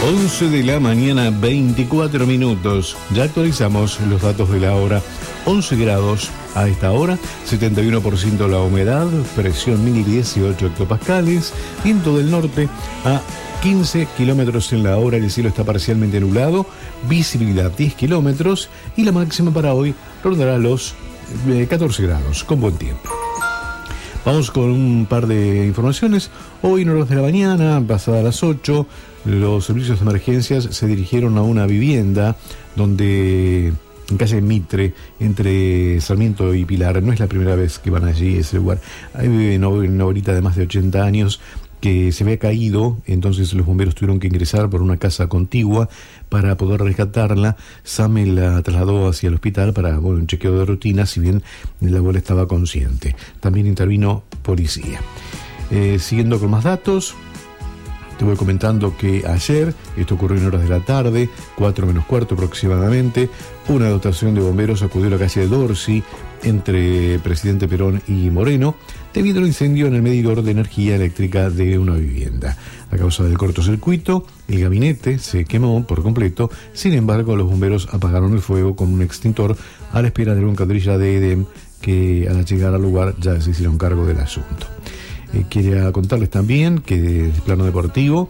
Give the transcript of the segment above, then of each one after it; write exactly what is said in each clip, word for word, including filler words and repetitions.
once de la mañana, veinticuatro minutos. Ya actualizamos los datos de la hora. once grados a esta hora, setenta y uno por ciento la humedad, presión mil dieciocho hectopascales, viento del norte a quince kilómetros en la hora, el cielo está parcialmente nublado, visibilidad diez kilómetros y la máxima para hoy rondará los eh, catorce grados, con buen tiempo. Vamos con un par de informaciones. Hoy en horas de la mañana, pasadas las ocho, los servicios de emergencias se dirigieron a una vivienda donde, en calle Mitre, entre Sarmiento y Pilar. No es la primera vez que van allí a ese lugar. Ahí vive una abuelita de más de ochenta años que se había caído, entonces los bomberos tuvieron que ingresar por una casa contigua para poder rescatarla. SAME la trasladó hacia el hospital para bueno, un chequeo de rutina, si bien la abuela estaba consciente. También intervino policía. Eh, siguiendo con más datos, te voy comentando que ayer, esto ocurrió en horas de la tarde, cuatro menos cuarto aproximadamente, una dotación de bomberos acudió a la calle de Dorsi, entre Presidente Perón y Moreno, debido al incendio en el medidor de energía eléctrica de una vivienda. A causa del cortocircuito, el gabinete se quemó por completo, sin embargo los bomberos apagaron el fuego con un extintor a la espera de una cuadrilla de EDEM que al llegar al lugar ya se hicieron cargo del asunto. Eh, quería contarles también que desde el plano deportivo,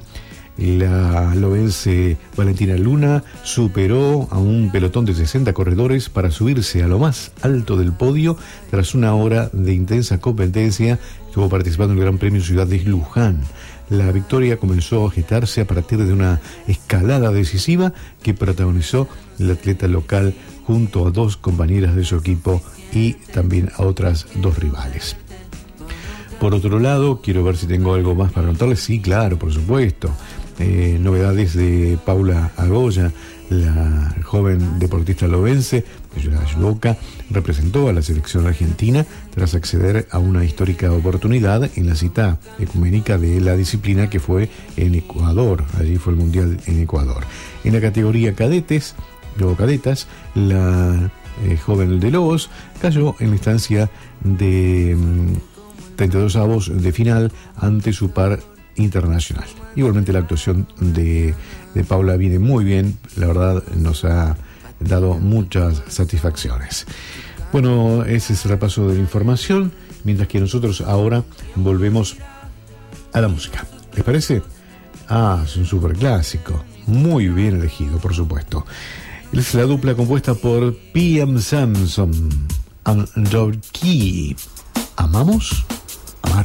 la loense Valentina Luna superó a un pelotón de sesenta corredores para subirse a lo más alto del podio tras una hora de intensa competencia. Estuvo participando en el Gran Premio Ciudad de Luján. La victoria comenzó a gestarse a partir de una escalada decisiva que protagonizó el atleta local junto a dos compañeras de su equipo y también a otras dos rivales. Por otro lado, quiero ver si tengo algo más para contarles. Sí, claro, por supuesto. Eh, novedades de Paula Agoya, la joven deportista lovense, que la yudoka, representó a la selección argentina tras acceder a una histórica oportunidad en la cita ecuménica de la disciplina que fue en Ecuador. Allí fue el Mundial en Ecuador. En la categoría cadetes, luego cadetas, la eh, joven de Lobos cayó en la instancia de mmm, treinta y dos avos de final ante su par internacional. Igualmente la actuación de, de Paula viene muy bien, la verdad nos ha dado muchas satisfacciones. Bueno, ese es el repaso de la información, mientras que nosotros ahora volvemos a la música. ¿Les parece? Ah, es un super clásico, muy bien elegido, por supuesto. Es la dupla compuesta por P M Samson and George Key. ¿Amamos?